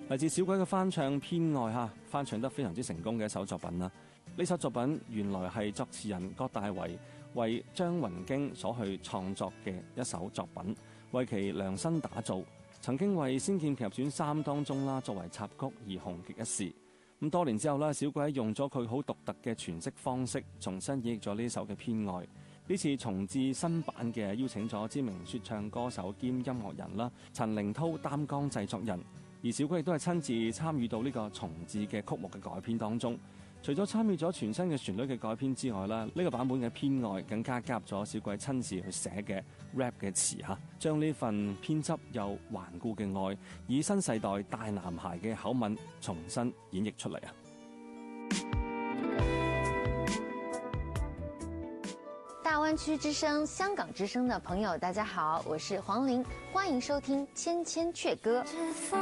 嚟自小鬼嘅翻唱《偏愛》翻唱得非常之成功嘅一首作品啦。呢首作品原來係作詞人郭大為為張雲京所去創作嘅一首作品，為其量身打造，曾經為《仙劍奇俠傳3》當中啦作為插曲而紅極一時。咁多年之後啦，小鬼用咗佢好獨特嘅詮釋方式，重新演繹咗呢首嘅《偏愛》。呢次重製新版嘅，邀請咗知名說唱歌手兼音樂人啦陳凌濤擔綱製作人，而小鬼亦都係親自參與到呢個重製嘅曲目嘅改編當中。除咗參與咗全新嘅旋律嘅改編之外啦，呢個版本嘅《偏愛》更加加入咗小鬼親自去寫嘅 rap 嘅詞將呢份偏執又頑固嘅愛，以新世代大男孩嘅口吻重新演繹出嚟啊！ 大灣區之聲、香港之聲的朋友，大家好，我是黃玲，歡迎收聽《千千闕歌》。